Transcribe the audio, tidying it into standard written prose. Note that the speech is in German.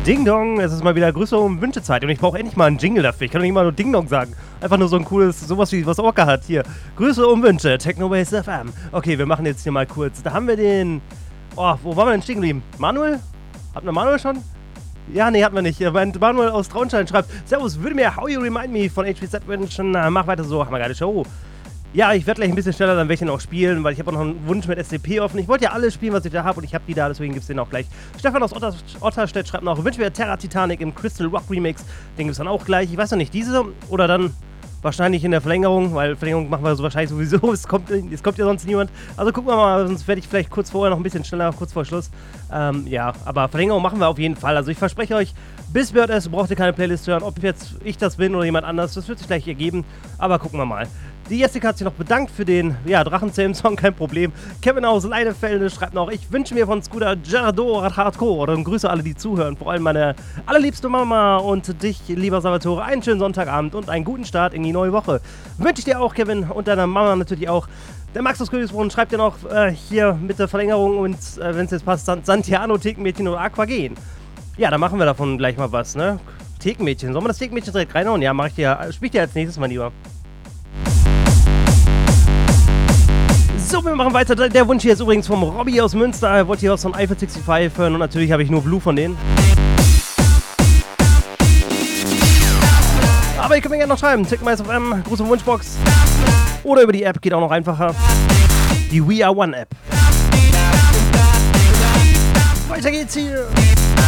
Ding Dong, es ist mal wieder Grüße und Wünschezeit und ich brauche endlich mal einen Jingle dafür. Ich kann doch nicht mal nur Ding Dong sagen. Einfach nur so ein cooles, sowas wie was Orca hat hier. Grüße und Wünsche, Technobase FM. Okay, wir machen jetzt hier mal kurz. Da haben wir den, wo waren wir denn stehen geblieben? Manuel? Hatten wir Manuel schon? Ja, nee, hatten wir nicht. Manuel aus Traunstein schreibt, Servus, würde mir How You Remind Me von HPZ wünschen. Mach weiter so, haben wir geile Show. Ja, ich werde gleich ein bisschen schneller, dann werde ich den auch spielen, weil ich habe auch noch einen Wunsch mit SDP offen. Ich wollte ja alles spielen, was ich da habe und ich habe die da, deswegen gibt es den auch gleich. Stefan aus Otterstedt schreibt noch, wünsche mir Terra Titanic im Crystal Rock Remix. Den gibt es dann auch gleich. Ich weiß noch nicht, diese oder dann wahrscheinlich in der Verlängerung, weil Verlängerung machen wir so wahrscheinlich sowieso. Es kommt ja sonst niemand. Also gucken wir mal, sonst werde ich vielleicht kurz vorher noch ein bisschen schneller, kurz vor Schluss. Ja, aber Verlängerung machen wir auf jeden Fall. Also ich verspreche euch, bis Bird ist, braucht ihr keine Playlist hören. Ob jetzt ich das bin oder jemand anders, das wird sich gleich ergeben. Aber gucken wir mal. Die Jessica hat sich noch bedankt für den Drachenzähmen-Song, kein Problem. Kevin aus Leinefelde schreibt noch, ich wünsche mir von Scooter Gerardo Hardcore und grüße alle, die zuhören, vor allem meine allerliebste Mama und dich, lieber Salvatore, einen schönen Sonntagabend und einen guten Start in die neue Woche. Wünsche ich dir auch, Kevin, und deiner Mama natürlich auch. Der Max aus Königsbrunn schreibt ja noch hier mit der Verlängerung und wenn es jetzt passt, Santiano, Thekenmädchen oder Aquagen. Ja, dann machen wir davon gleich mal was, ne? Thekenmädchen, sollen wir das Thekenmädchen direkt reinhauen? Ja, mach ich dir, spiel ich dir als nächstes mal lieber. So, wir machen weiter. Der Wunsch hier ist übrigens vom Robby aus Münster. Er wollte hier was von Eiffel 65 hören und natürlich habe ich nur Blue von denen. Aber ihr könnt mir gerne noch schreiben. Tickmeister FM, große Wunschbox. Oder über die App, geht auch noch einfacher. Die We Are One App. Weiter geht's hier.